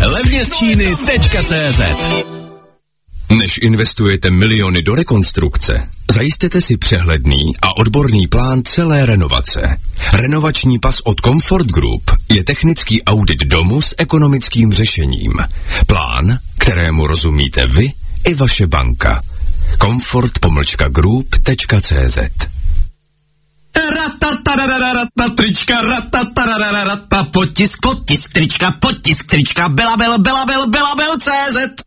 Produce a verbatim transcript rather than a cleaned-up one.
levně z Číny tečka cé zet. Než investujete miliony do rekonstrukce, zajistěte si přehledný a odborný plán celé renovace. Renovační pas od Comfort Group je technický audit domu s ekonomickým řešením. Plán, kterému rozumíte vy i vaše banka. Comfort pomlčka group tečka cé zet. Ratatarararata, trička, ratatarararata, potisk, potisk, trička, potisk, trička, belabel, belabel, belabel, cé zet.